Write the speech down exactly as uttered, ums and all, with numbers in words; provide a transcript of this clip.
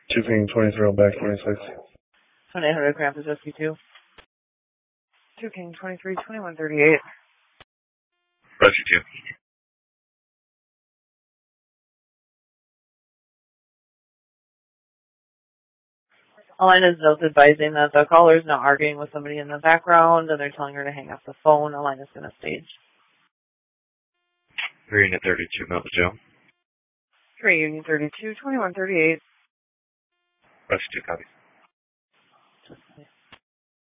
two King twenty-three on back twenty-six. twenty-eight hundred Krampus Rescue two. two King twenty-three, twenty-one thirty-eight. Rescue two. All line is notes advising that the caller is now arguing with somebody in the background and they're telling her to hang up the phone. The line is going to stage. three Unit thirty-two, Milton Joe. three Union thirty-two, twenty-one thirty-eight. Rescue two, copy.